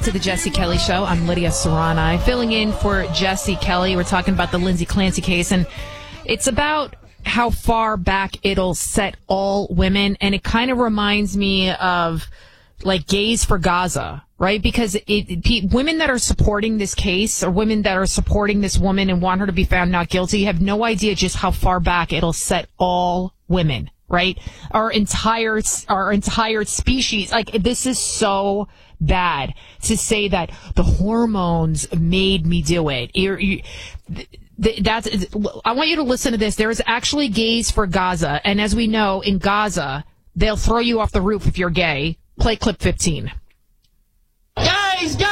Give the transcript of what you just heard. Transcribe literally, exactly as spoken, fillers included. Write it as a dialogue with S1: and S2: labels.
S1: to the Jesse Kelly Show. I'm Lydia Serrani, filling in for Jesse Kelly. We're talking about the Lindsay Clancy case, and it's about how far back it'll set all women, and it kind of reminds me of, like, Gays for Gaza, right? Because it, it, women that are supporting this case, or women that are supporting this woman and want her to be found not guilty, have no idea just how far back it'll set all women. Right? Our entire, our entire species. Like, this is so bad to say that the hormones made me do it. You're, you, that's, I want you to listen to this. There is actually Gays for Gaza. And as we know, in Gaza, they'll throw you off the roof if you're gay. Play clip fifteen.
S2: Guys, guys!